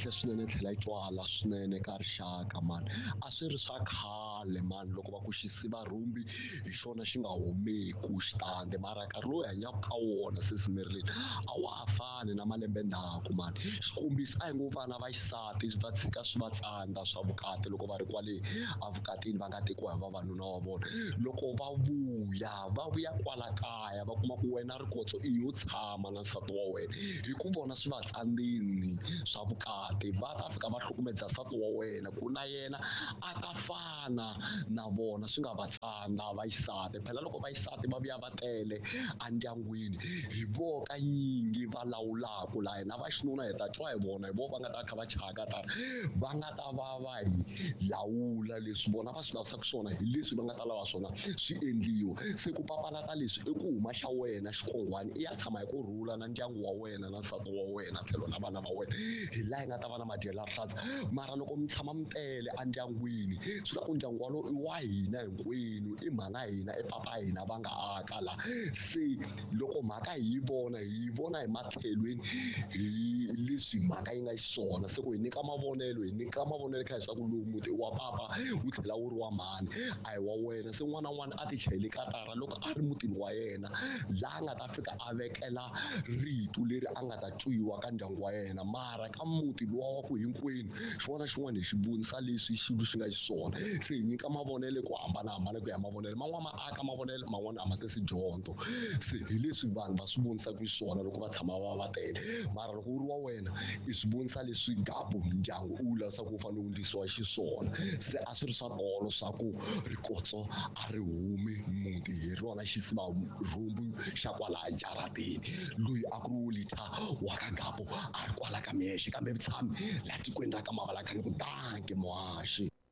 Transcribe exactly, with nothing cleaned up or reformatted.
kahle swinene tlhela yi twala swinene ka rixaka mani. A swi ri swa khale mani loko va ku xisiva rhumbi hi xona xi nga humeku xitandi, mara nkarhi lowu hi hanyaka ka wona sesi mirini a wa ha fani na malembe ndzhaku mani. Xikombiso a hi ngo vana va xisati va tshika swi va tsandza swa vukati loko va ri kwale evukatini va nga tekiwa hi vavanuna wa vona. Loko va vuya va vuya kwala kaya va kuma ku wena rikotso i yo tshama na nsati wa wena, hi ku vona swi va tsandzeni swa vukati va ta fika va hlukumedza nsati wa wena ku na yena a ta fana na vona swi nga va tsandza va xisati. Phela loko va xisati va vuya va tele endyangwini hi vo kanyingi va lawulaku laha hina va xinuna hi ta twa hi vona, hi vo va nga ta kha va chaka tari va nga ta va va hi lawula leswi vona va swi lavisaka swona hi leswi va nga ta lava swona swi endliwa. Se ku papalata leswi i ku huma xa wena xikongwani i ya tshama hi kurhula na ndyangu wa wena na nsati wa wena tlhelo na vana va wena, hi laha hi nga ta va na madyela rihlaza. Mara loko mi tshama mi tele endyangwini swi la ku ndyangu walowo i wa hina hinkwenu, i mhana hina i papa hina va nga aka la. Se loko mhaka hi yi vona hi yi vona hi matlhelweni hi leswi mhaka yi nga xiswona, se ku hi nyika mavonelo hi nyika mavonelo kha leswaku lowu muti wa papa wu tlhela wu ri wa mhani a hi wa wena. Se n'wana na n'wana a ti chayeli katara loko a ri mutini wa yena laha a nga ta fika a vekela rito leri a nga ta twiwa ka ndyangu wa yena. Mara ka muti luwa wa ku hinkwenu xin'wana na xin'wana hi xi vonisa leswi xilo xi nga xiswona. Se hi nyika mavonelo ku hambanahambana ku ya mavonelo man'wana ma aka mavonelo man'wana a ma tisi dyondzo. Se hi leswi vanhu va swi vonisaka xiswona loko va tshama va va tele, mara loko wu ri wa wena i swi vonisa leswi gabu ndyangu u lavisaka wu fanele wu endlisiwa xiswona. Se a swi ri swa tolo swa ku rikotso a ri humi muti hi rona xisiva rhumbi xa kwala jaratini, loyi a ku ri wo litha wa ka gabu a ri kwala ka mexe kambe vutshami laha tikweni ra ka Mavalakani ku tanki Mohaxi.